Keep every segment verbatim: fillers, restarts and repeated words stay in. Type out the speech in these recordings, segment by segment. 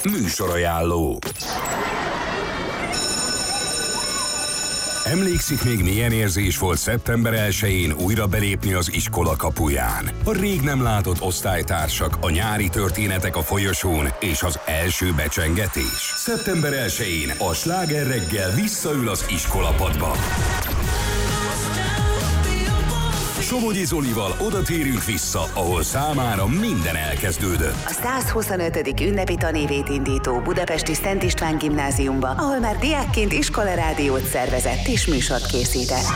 Műsorajánló. Emlékszik még, milyen érzés volt szeptember elsején újra belépni az iskola kapuján? A rég nem látott osztálytársak, a nyári történetek a folyosón és az első becsengetés. szeptember elsején a Sláger reggel visszaül az iskolapadba. Somogyi Zolival odatérünk vissza, ahol számára minden elkezdődött. A százhuszonötödik ünnepi tanévét indító budapesti Szent István gimnáziumba, ahol már diákként iskolarádiót szervezett és műsort készített.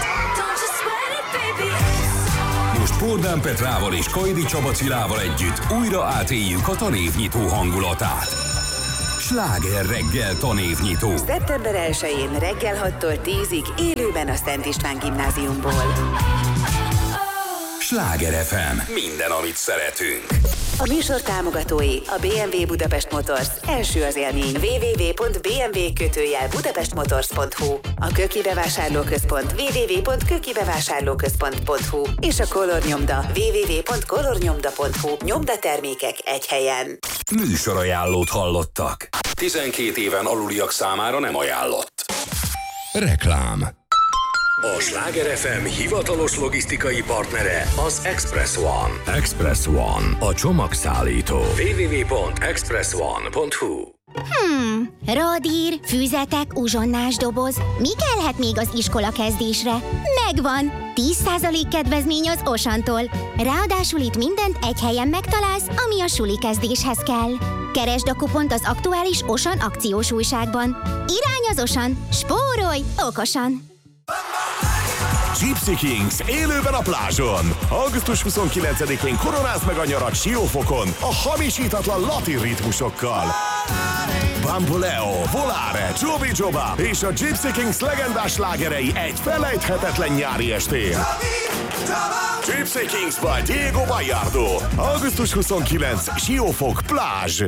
Most Pordán Petrával és Kajdi Csaba Cilával együtt újra átéljük a tanévnyitó hangulatát. Sláger reggel tanévnyitó. szeptember elsején reggel hattól tízig élőben a Szent István gimnáziumból. Sláger ef em. Minden, amit szeretünk. A műsor támogatói a bé em vé Budapest Motors. Első az élmény. double-u double-u double-u pont b m w kötőjel budapestmotors pont h u. A Köki bevásárlóközpont. double-u double-u double-u pont köki bevásárlóközpont pont h u. És a Color Nyomda. double-u double-u double-u pont color nyomda pont h u. Nyomdatermékek egy helyen. Műsorajánlót hallottak. tizenkét éven aluliak számára nem ajánlott. Reklám. A Sláger ef em hivatalos logisztikai partnere az Express One. Express One, a csomagszállító. double-u double-u double-u pont express one pont h u. Hmm, radír, füzetek, uzsonnás doboz. Mi kellhet még az iskola kezdésre? Megvan! tíz százalék kedvezmény az Osantól. Ráadásul itt mindent egy helyen megtalálsz, ami a suli kezdéshez kell. Keresd a kupont az aktuális Osan akciós újságban. Irány az Osan! Spórolj okosan! Gypsy Kings élőben a plázson. augusztus huszonkilencedikén koronázd meg a nyarat Siófokon a hamisítatlan latin ritmusokkal. Bamboleo, Volare, Joby Joba és a Gypsy Kings legendás slágerei egy felejthetetlen nyári estén. Gypsy Kings by Diego Bayardo. augusztus huszonkilencedike Siófok, plázs.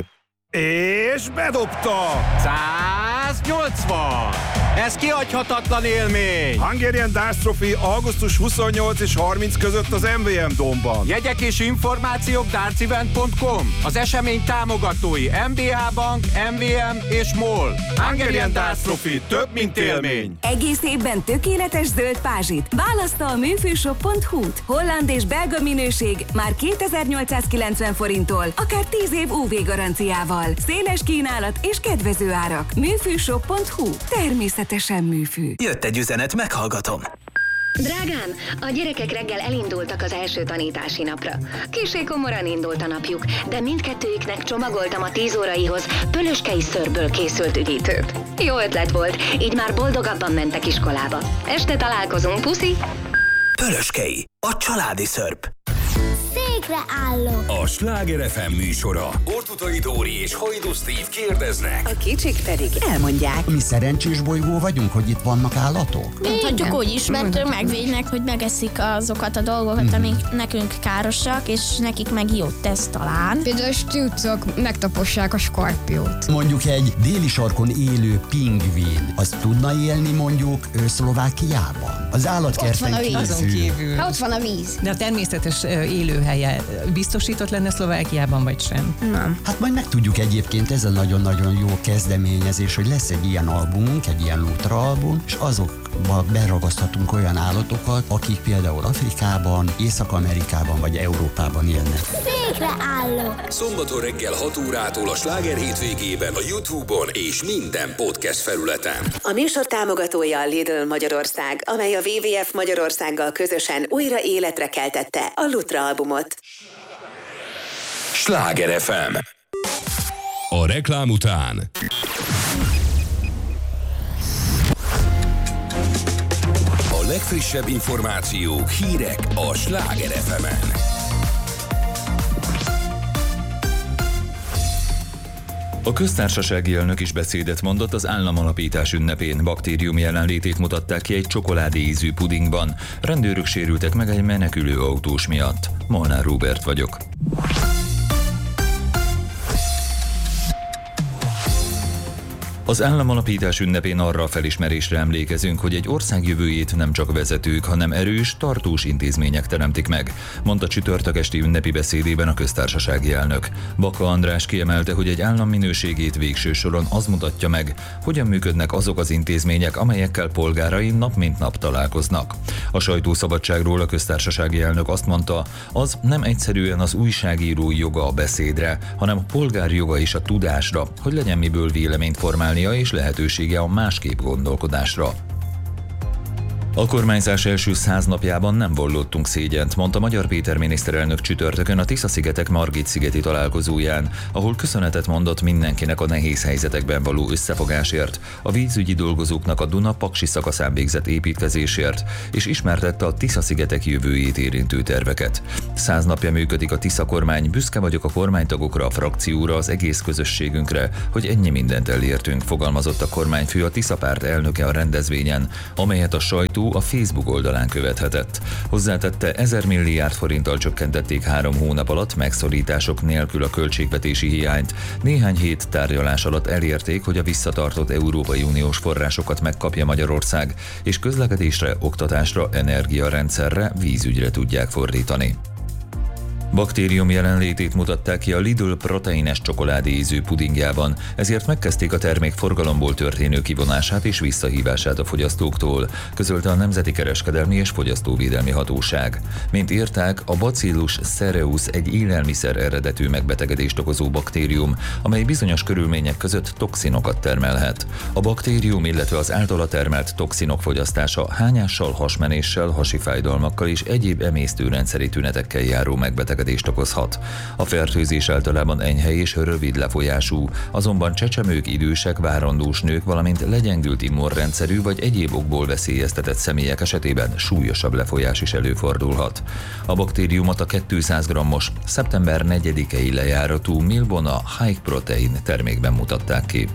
És bedobta! száznyolcvan! Ez kihagyhatatlan élmény! Hungarian Dance Trophy augusztus huszonnyolc és harminc között az em vé em Domban. Jegyek és információk dartsevent pont com. Az esemény támogatói em bé há Bank, em vé em és MOL. Hungarian Dance Trophy, több mint élmény. Egész évben tökéletes zöld pázsit. Választa a műfűshop pont h u-t. Holland és belga minőség már kétezer-nyolcszázkilencven forinttól, akár tíz év ú vé garanciával. Széles kínálat és kedvező árak. műfűshop pont h u. Természetesen műfű. Jött egy üzenet, meghallgatom. Drágám, a gyerekek reggel elindultak az első tanítási napra. Kissé komoran indult a napjuk, de mindkettőjüknek csomagoltam a tíz óraihoz pölöskei szörből készült üdítőt. Jó ötlet volt, így már boldogabban mentek iskolába. Este találkozunk, puszi! Pölöskei, a családi szörp. Székre állok! A Sláger ef em műsora. Ortutai Dóri és Hajdú Steve kérdeznek. A kicsik pedig elmondják. Mi szerencsés bolygó vagyunk, hogy itt vannak állatok? Mondhatjuk úgy is, mert megvédnek, hogy megeszik azokat a dolgokat, amik nekünk károsak, és nekik meg jót tesz talán. Például a stúcok megtapossák a skorpiót. Mondjuk egy déli sarkon élő pingvin, az tudna élni mondjuk Szlovákiában? Az állatkertben kívül. Ha ott van a víz. De a természetes élőhelye biztosított lenne Szlovákiában, vagy sem? Nem. Hát majd megtudjuk egyébként, ez a nagyon-nagyon jó kezdeményezés, hogy lesz egy ilyen albumunk, egy ilyen Lutra album, és azokba beragaszthatunk olyan állatokat, akik például Afrikában, Észak-Amerikában vagy Európában élnek. Székre állok! Szombaton reggel hat órától a Sláger hétvégében a YouTube-on és minden podcast felületen. A műsor támogatója a Lidl Magyarország, amely a dupla vé vé ef Magyarországgal közösen újra életre keltette a Lutra albumot. Sláger ef em. A reklám után a legfrissebb információk, hírek a Sláger ef emen. A köztársasági elnök is beszédet mondott az államalapítás ünnepén. Baktérium jelenlétét mutatták ki egy csokoládé ízű pudingban. Rendőrök sérültek meg egy menekülő autós miatt. Molnár Róbert vagyok. Az államalapítás ünnepén arra a felismerésre emlékezünk, hogy egy ország jövőjét nem csak vezetők, hanem erős, tartós intézmények teremtik meg, mondta csütörtök esti ünnepi beszédében a köztársasági elnök. Baka András kiemelte, hogy egy állam minőségét végső soron az mutatja meg, hogyan működnek azok az intézmények, amelyekkel polgárai nap mint nap találkoznak. A sajtószabadságról a köztársasági elnök azt mondta, az nem egyszerűen az újságírói joga a beszédre, hanem a polgár joga is a tudásra, hogy legyen miből véleményt formálni és lehetősége a másképp gondolkodásra. A kormányzás első száz napjában nem vallottunk szégyent, mondta Magyar Péter miniszterelnök csütörtökön a Tisza-szigetek Margit-szigeti találkozóján, ahol köszönetet mondott mindenkinek a nehéz helyzetekben való összefogásért, a vízügyi dolgozóknak a Duna-Paksi szakaszán végzett építkezésért, és ismertette a Tisza-szigetek jövőjét érintő terveket. Száz napja működik a Tisza kormány, büszke vagyok a kormánytagokra, a frakcióra, az egész közösségünkre, hogy ennyi mindent elértünk, fogalmazott a kormányfő, a Tisza párt elnöke a rendezvényen, amelyet a sajtó a Facebook oldalán követhetett. Hozzátette, ezer milliárd forinttal csökkentették három hónap alatt megszorítások nélkül a költségvetési hiányt. Néhány hét tárgyalás alatt elérték, hogy a visszatartott Európai Uniós forrásokat megkapja Magyarország, és közlekedésre, oktatásra, energiarendszerre, vízügyre tudják fordítani. Baktérium jelenlétét mutatták ki a Lidl proteines csokoládé ízű pudingjában, ezért megkezdték a termék forgalomból történő kivonását és visszahívását a fogyasztóktól, közölte a Nemzeti Kereskedelmi és Fogyasztóvédelmi Hatóság. Mint írták, a Bacillus cereus egy élelmiszer eredetű megbetegedést okozó baktérium, amely bizonyos körülmények között toxinokat termelhet. A baktérium, illetve az általa termelt toxinok fogyasztása hányással, hasmenéssel, hasi fájdalmakkal és egyéb emésztőrendszeri tünetekkel járó megbetegedést okozhat. A fertőzés általában enyhe és rövid lefolyású, azonban csecsemők, idősek, várandós nők, valamint legyengült immunrendszerű vagy egyéb okból veszélyeztetett személyek esetében súlyosabb lefolyás is előfordulhat. A baktériumot a kétszáz grammos, szeptember negyedikei lejáratú Milbona High Protein termékben mutatták ki.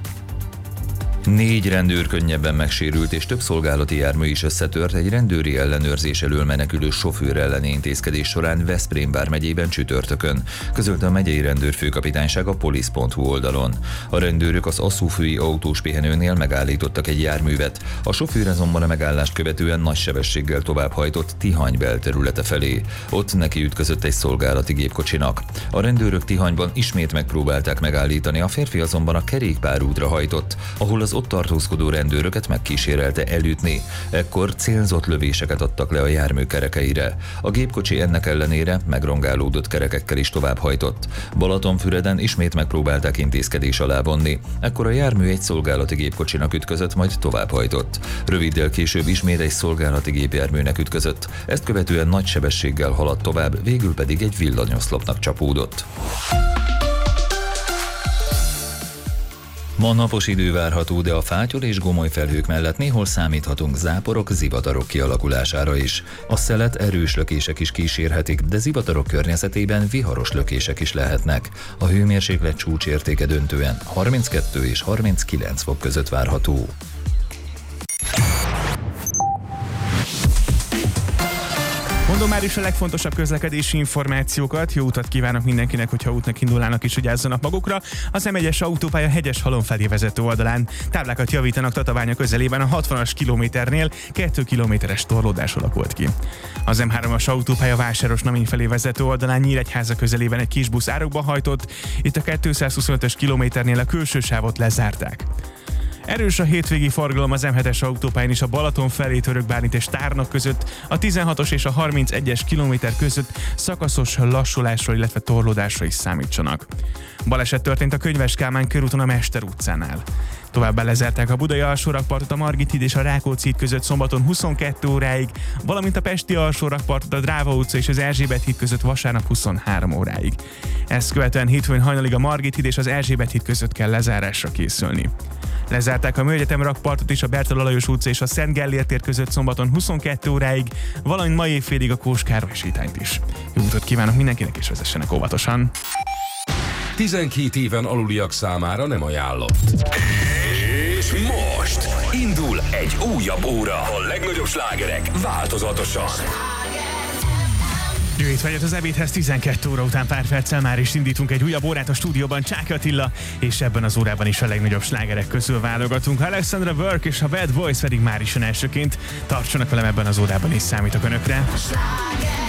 Négy rendőr könnyebben megsérült és több szolgálati jármű is összetört egy rendőri ellenőrzés elől menekülő sofőr elleni intézkedés során Veszprém vármegyében csütörtökön, közölte a megyei rendőrfőkapitányság a police pont hu oldalon. A rendőrök az Asszúfői autós pihenőnél megállítottak egy járművet, a sofőr azonban a megállást követően nagy sebességgel továbbhajtott Tihany belterülete felé. Ott neki ütközött egy szolgálati gépkocsinak. A rendőrök Tihanyban ismét megpróbálták megállítani, a férfi azonban a kerékpárútra hajtott, ahol az ott tartózkodó rendőröket megkísérelte elütni. Ekkor célzott lövéseket adtak le a jármű kerekeire. A gépkocsi ennek ellenére megrongálódott kerekekkel is továbbhajtott. Balatonfüreden ismét megpróbálták intézkedés alá vonni. Ekkor a jármű egy szolgálati gépkocsinak ütközött, majd továbbhajtott. Röviddel később ismét egy szolgálati gépjárműnek ütközött. Ezt követően nagy sebességgel haladt tovább, végül pedig egy villanyoszlopnak csapódott. Ma napos idő várható, de a fátyol és gomoly felhők mellett néhol számíthatunk záporok, zivatarok kialakulására is. A szelet erős lökések is kísérhetik, de zivatarok környezetében viharos lökések is lehetnek. A hőmérséklet csúcsértéke döntően harminckettő és harminckilenc fok között várható. Mondom már is a legfontosabb közlekedési információkat. Jó utat kívánok mindenkinek, hogyha útnak indulnának is, vigyázzanak magukra. Az em egyes autópálya Hegyes-Halom felé vezető oldalán táblákat javítanak Tatabánya közelében, a hatvanas kilométernél két kilométeres torlódás alakult ki. Az em hármas autópálya Vásáros-Namény felé vezető oldalán Nyíregyháza közelében egy kis busz árokba hajtott, itt a kétszázhuszonötös kilométernél a külső sávot lezárták. Erős a hétvégi forgalom az em hetes autópályán is a Balaton felé Törökbálint és Tárnok között, a tizenhatos és a harmincegyes kilométer között szakaszos lassulásra, illetve torlódásra is számítsanak. Baleset történt a Könyves Kálmán körúton a Mester utcánál. Továbbá lezárták a budai alsórakpartot a Margit híd és a Rákóczi híd között szombaton huszonkettő óráig, valamint a pesti alsórakpartot a Dráva utca és az Erzsébet híd között vasárnap huszonhárom óráig. Ezt követően hétfőn hajnalig a Margit híd és az Erzsébet híd között kell lezárásra készülni. Lezárták a Műegyetem rakpartot is a Bertalan Lajos utca és a Szent Gellért tér között szombaton huszonkettő óráig, valamint ma évfélig a Kós Károly sétányt is. Jó utat kívánok mindenkinek, és vezessenek óvatosan! tizenkét éven aluliak számára nem ajánlott. És most indul egy újabb óra. A legnagyobb slágerek változatosan. Jó étvágyat az ebédhez, tizenkét óra után pár perccel már is indítunk egy újabb órát a stúdióban, Csáky Attila, és ebben az órában is a legnagyobb slágerek közül válogatunk. Alexandra Burke és a Bad Boys pedig már is jön elsőként. Tartsanak velem, ebben az órában is számítok önökre. Sláger!